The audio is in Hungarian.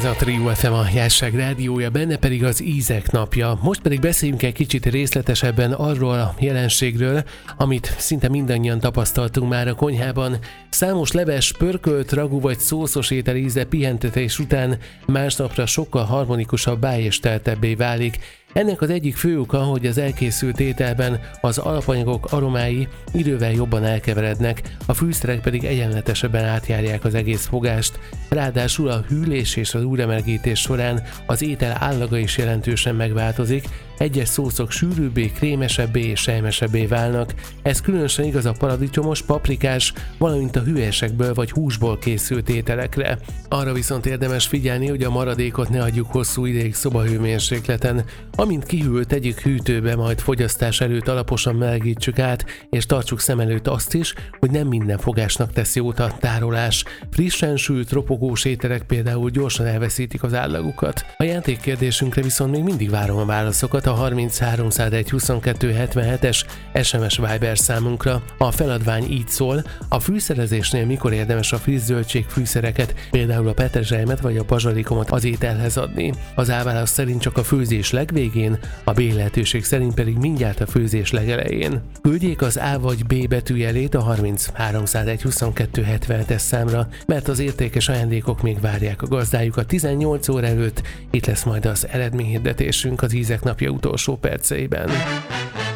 a Trio FM, a Jásság rádiója, benne pedig az ízek napja. Most pedig beszéljünk egy kicsit részletesebben arról a jelenségről, amit szinte mindannyian tapasztaltunk már a konyhában. Számos leves, pörkölt, ragú vagy szószos étel íze pihentetés után másnapra sokkal harmonikusabbá és teltebbé válik. Ennek az egyik fő oka, hogy az elkészült ételben az alapanyagok aromái idővel jobban elkeverednek, a fűszerek pedig egyenletesebben átjárják az egész fogást. Ráadásul a hűlés és az újramelegítés során az étel állaga is jelentősen megváltozik, egyes szószok sűrűbbé, krémesebbé és selymesebbé válnak. Ez különösen igaz a paradicsomos, paprikás, valamint a hüvelyesekből vagy húsból készült ételekre. Arra viszont érdemes figyelni, hogy a maradékot ne hagyjuk hosszú ideig szobahőmérsékleten. Amint kihűl, tegyük hűtőbe, majd fogyasztás előtt alaposan melegítsük át, és tartsuk szem előtt azt is, hogy nem minden fogásnak tesz jót a tárolás. Frissen sült, ropogós ételek például gyorsan elveszítik az állagukat. A játékkérdésünkre viszont még mindig várom a válaszokat a 33 101 22 77-es SMS Viber számunkra. A feladvány így szól: a fűszerezésnél mikor érdemes a friss zöldségfűszereket, például a petrezselymet vagy a bazsalikomot az ételhez adni? Az A válasz szerint csak a főzés legvégén, a B lehetőség szerint pedig mindjárt a főzés legelején. Küldjék az A vagy B betűjelét a 33 101 22 77-es számra, mert az értékes ajándékok még várják a gazdájukat 18 óra előtt. Itt lesz majd az eredményhirdetésünk az ízek napja utolsó perceiben.